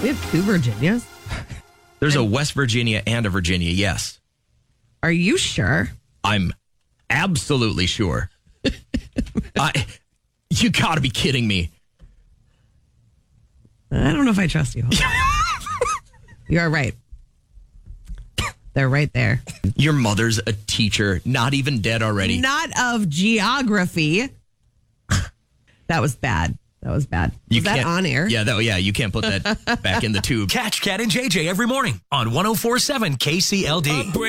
We have 2 Virginias. There's a West Virginia and a Virginia, yes. Are you sure? I'm absolutely sure. You got to be kidding me. I don't know if I trust you. You are right. They're right there. Your mother's a teacher, not even dead already. Not of geography. That was bad. Was that on air? Yeah, you can't put that back in the tube. Catch Cat and JJ every morning on 104.7 KCLD.